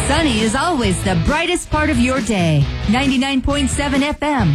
Sunny is always the brightest part of your day. 99.7 FM,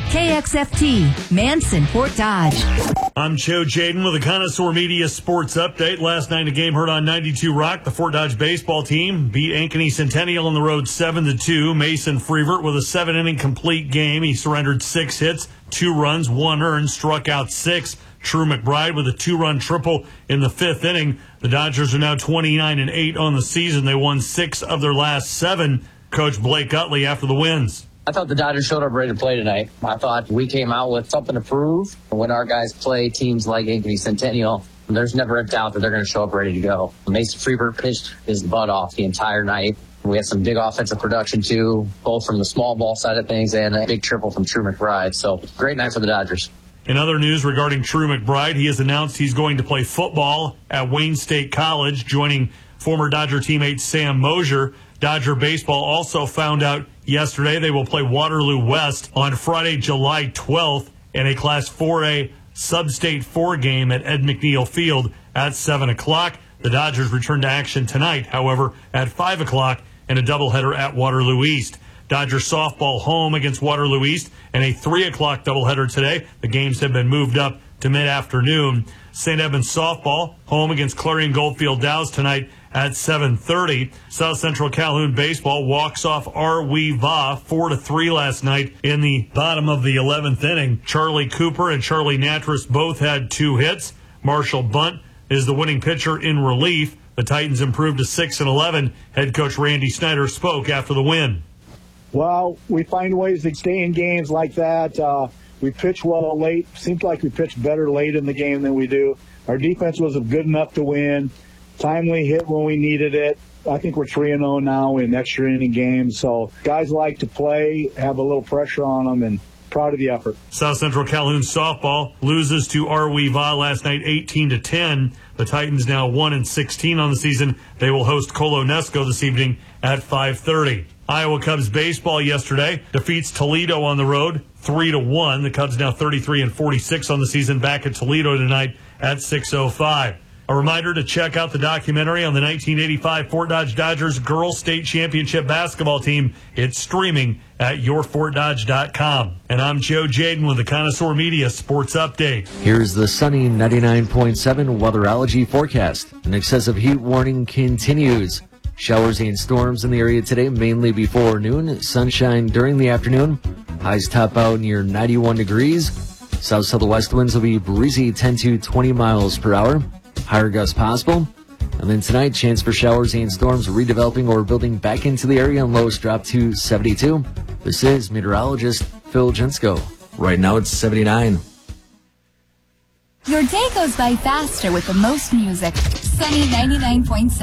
KXFT, Manson, Fort Dodge. I'm Joe Jaden with a Connoisseur Media Sports Update. Last night, a game heard on 92 Rock. The Fort Dodge baseball team beat Ankeny Centennial on the road 7-2. Mason Freevert with a 7-inning complete game. He surrendered 6 hits, 2 runs, 1 earned, struck out 6. True McBride with a 2-run triple in the 5th inning. The Dodgers are now 29-8 on the season. They won 6 of their last 7. Coach Blake Utley after the wins. I thought the Dodgers showed up ready to play tonight. I thought we came out with something to prove. When our guys play teams like Ankeny Centennial, there's never a doubt that they're going to show up ready to go. Mason Freevert pitched his butt off the entire night. We had some big offensive production, too, both from the small ball side of things and a big triple from True McBride. So, great night for the Dodgers. In other news regarding True McBride, he has announced he's going to play football at Wayne State College, joining former Dodger teammate Sam Mosier. Dodger baseball also found out yesterday they will play Waterloo West on Friday, July 12th in a Class 4A Sub-State 4 game at Ed McNeil Field at 7 o'clock. The Dodgers return to action tonight, however, at 5 o'clock in a doubleheader at Waterloo East. Dodger softball home against Waterloo East and a 3 o'clock doubleheader today. The games have been moved up to mid-afternoon. St. Edmunds softball home against Clarion Goldfield Dows tonight at 7:30. South Central Calhoun baseball walks off RWVA 4-3 last night in the bottom of the 11th inning. Charlie Cooper and Charlie Natras both had 2 hits. Marshall Bunt is the winning pitcher in relief. The Titans improved to 6-11. Head coach Randy Snyder spoke after the win. Well, we find ways to stay in games like that. We pitch well late. Seems like we pitched better late in the game than we do. Our defense wasn't good enough to win. Timely hit when we needed it. I think we're 3-0 now in extra inning games. So guys like to play, have a little pressure on them, and proud of the effort. South Central Calhoun softball loses to RWVA last night 18-10. The Titans now 1-16 on the season. They will host Colonesco this evening at 5:30. Iowa Cubs baseball yesterday defeats Toledo on the road 3-1. The Cubs now 33-46 on the season, back at Toledo tonight at 6:05. A reminder to check out the documentary on the 1985 Fort Dodge Dodgers Girls State Championship basketball team. It's streaming at yourfortdodge.com. And I'm Joe Jaden with the Connoisseur Media Sports Update. Here's the sunny 99.7 weatherology forecast. An excessive heat warning continues. Showers and storms in the area today, mainly before noon. Sunshine during the afternoon. Highs top out near 91 degrees. South-southwest winds will be breezy 10 to 20 miles per hour. Higher gusts possible. And then tonight, chance for showers and storms redeveloping or building back into the area, and lows drop to 72. This is meteorologist Phil Jensko. Right now it's 79. Your day goes by faster with the most music. Sunny 99.7.